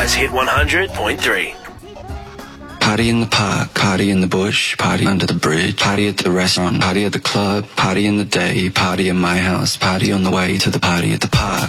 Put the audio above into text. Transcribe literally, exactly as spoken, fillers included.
Li's Hit one hundred point three. Party in the park, party in the bush, party under the bridge, party at the restaurant, party at the club, party in the day, party in my house, party on the way to the party at the park.